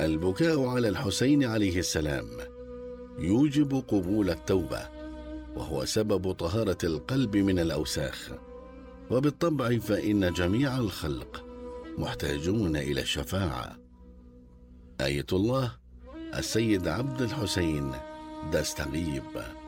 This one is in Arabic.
البكاء على الحسين عليه السلام يوجب قبول التوبة، وهو سبب طهارة القلب من الأوساخ، وبالطبع فإن جميع الخلق محتاجون إلى الشفاعة. آية الله السيد عبد الحسين دستغيب.